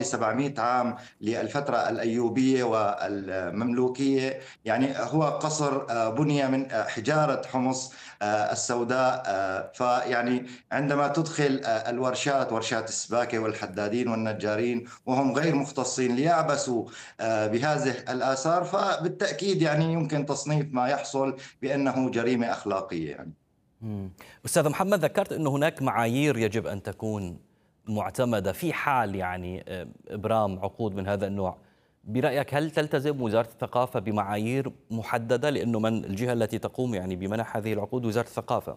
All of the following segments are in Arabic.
700 عام للفترة الأيوبية والمملوكية. يعني هو قصر بني من حجارة حمص السوداء. فيعني عندما تدخل الورشات، ورشات السباكة والحدادين والنجارين، وهم غير مختصين، ليعبثوا بهذه الآثار، فبالتأكيد يعني يمكن تصنيف ما يحصل بأنه جريمة أخلاقية يعني. مم. أستاذ محمد، ذكرت أن هناك معايير يجب أن تكون معتمدة في حال يعني إبرام عقود من هذا النوع. برأيك هل تلتزم وزارة الثقافة بمعايير محددة؟ لأنه من الجهة التي تقوم يعني بمنح هذه العقود وزارة الثقافة.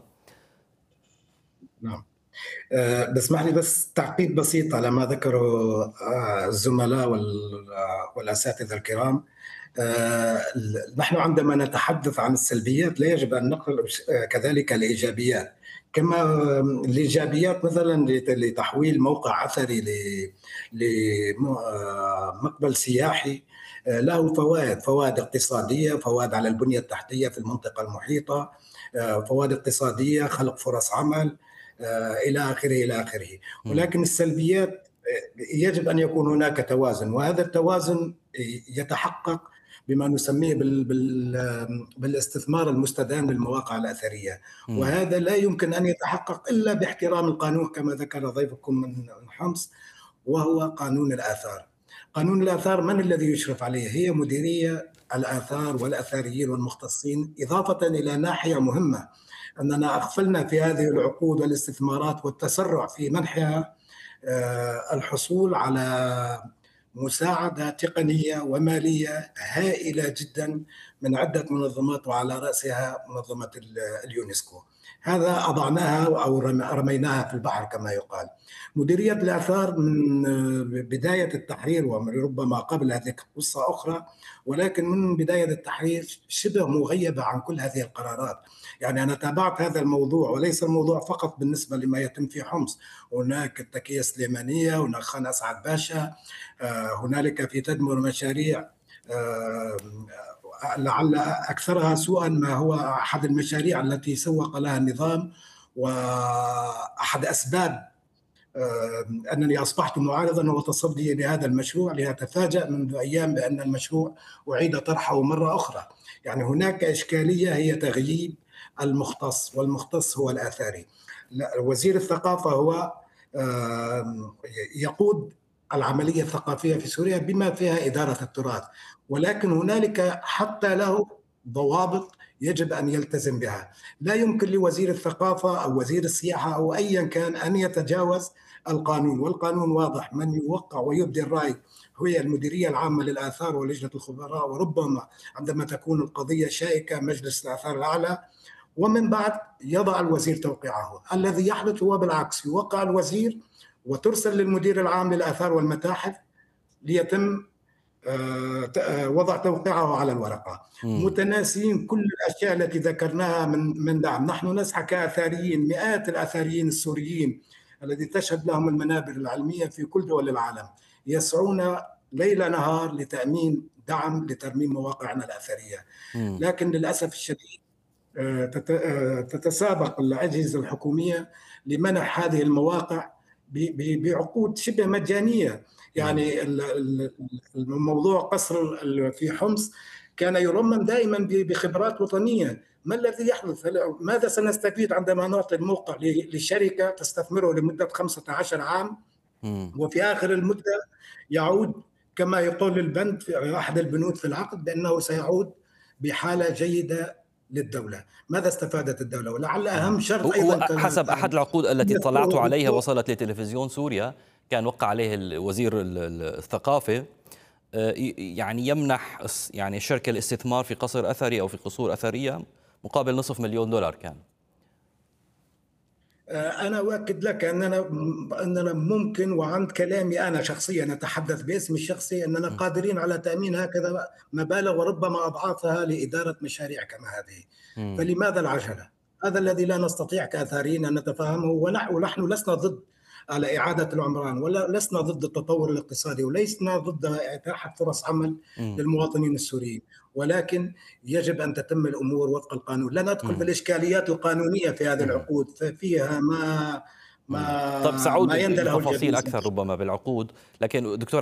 نعم. بسمح لي بس تعقيب بسيط على ما ذكره الزملاء والأساتذة الكرام. نحن عندما نتحدث عن السلبيات لا يجب أن نقل كذلك الإيجابيات. كما الإيجابيات مثلا لتحويل موقع أثري لمقبل سياحي له فوائد اقتصادية، فوائد على البنية التحتية في المنطقة المحيطة، فوائد اقتصادية، خلق فرص عمل، إلى آخره إلى آخره. ولكن السلبيات يجب أن يكون هناك توازن، وهذا التوازن يتحقق بما نسميه بالاستثمار المستدام للمواقع الأثرية. وهذا لا يمكن أن يتحقق إلا باحترام القانون كما ذكر ضيفكم من حمص، وهو قانون الآثار. قانون الآثار من الذي يشرف عليه؟ هي مديرية الآثار والأثاريين والمختصين، إضافة إلى ناحية مهمة أننا أغفلنا في هذه العقود والاستثمارات والتسرع في منحها الحصول على مساعدة تقنية ومالية هائلة جدا من عدة منظمات، وعلى رأسها منظمة اليونسكو. هذا أضعناها أو رميناها في البحر كما يقال. مديرية الآثار من بداية التحرير، وربما قبل هذه قصة أخرى، ولكن من بداية التحرير شبه مغيبة عن كل هذه القرارات. يعني أنا تابعت هذا الموضوع، وليس الموضوع فقط بالنسبة لما يتم في حمص. هناك التكية السليمانية، هناك خان أسعد باشا، هنالك في تدمر مشاريع لعل أكثرها سوءا ما هو أحد المشاريع التي سوق لها النظام. وأحد أسباب أنني أصبحت معارضا هو تصدي لهذا المشروع، لأتفاجأ منذ أيام بأن المشروع أعيد طرحه مرة أخرى. يعني هناك إشكالية هي تغييب المختص، والمختص هو الآثاري. وزير الثقافة هو يقود العملية الثقافية في سوريا بما فيها إدارة التراث، ولكن هنالك حتى له ضوابط يجب أن يلتزم بها. لا يمكن لوزير الثقافة أو وزير السياحة أو أيا كان أن يتجاوز القانون، والقانون واضح. من يوقع ويبدي الرأي هي المديرية العامة للآثار ولجنة الخبراء، وربما عندما تكون القضية شائكة مجلس الآثار الأعلى، ومن بعد يضع الوزير توقيعه. الذي يحدث هو بالعكس، يوقع الوزير وترسل للمدير العام للآثار والمتاحف ليتم وضع توقيعه على الورقة، متناسين كل الأشياء التي ذكرناها من دعم. نحن نسعى كأثاريين، مئات الأثاريين السوريين الذي تشهد لهم المنابر العلمية في كل دول العالم، يسعون ليل نهار لتأمين دعم لترميم مواقعنا الأثرية. لكن للأسف الشديد تتسابق الأجهزة الحكومية لمنح هذه المواقع بعقود شبه مجانية. يعني الموضوع قصر في حمص كان يرمم دائما بخبرات وطنية. ما الذي يحدث؟ ماذا سنستفيد عندما نعطي الموقع لشركة تستثمره لمدة 15 عام، وفي آخر المدة يعود كما يقول البند في أحد البنود في العقد بأنه سيعود بحالة جيدة للدولة؟ ماذا استفادت الدولة؟ ولعل أهم شرط أيضا حسب أحد العقود التي اطلعت عليها وصلت لتلفزيون سوريا، كان وقع عليه وزير الثقافة، يعني يمنح يعني الشركة الاستثمار في قصر أثري أو في قصور أثرية مقابل $500,000 كان. أنا أؤكد لك أننا ممكن، وعند كلامي أنا شخصيا أتحدث باسمي الشخصي، أننا قادرين على تأمين هكذا مبالغ وربما أضعافها لإدارة مشاريع كما هذه. فلماذا العجلة؟ هذا الذي لا نستطيع كأثاريين أن نتفهمه. ونحن لسنا ضد على إعادة العمران، ولا لسنا ضد التطور الاقتصادي، ولسنا ضد إتاحة فرص عمل للمواطنين السوريين، ولكن يجب أن تتم الأمور وفق القانون. لا ندخل في الإشكاليات القانونية في هذه العقود، ففيها طب سأعود ما يندى له لتفاصيل الجبين. أكثر ربما بالعقود، لكن دكتور